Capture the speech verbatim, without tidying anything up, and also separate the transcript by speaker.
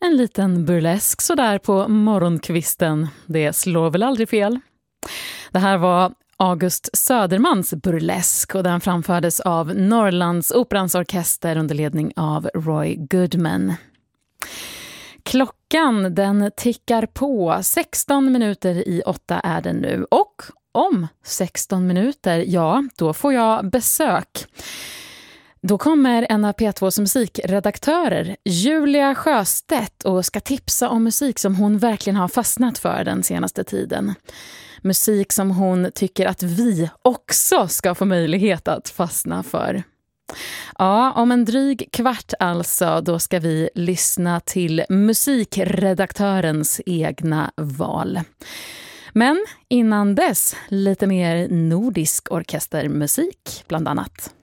Speaker 1: En liten burlesk sådär på morgonkvisten. Det slår väl aldrig fel. Det här var August Södermans burlesk och den framfördes av Norrlands Operans orkester under ledning av Roy Goodman. Klockan den tickar på. sexton minuter i åtta är det nu. Och om sexton minuter, ja, då får jag besök. Då kommer en av P tvås musikredaktörer, Julia Sjöstedt, och ska tipsa om musik som hon verkligen har fastnat för den senaste tiden. Musik som hon tycker att vi också ska få möjlighet att fastna för. Ja, om en dryg kvart alltså, då ska vi lyssna till musikredaktörens egna val. Men innan dess, lite mer nordisk orkestermusik bland annat.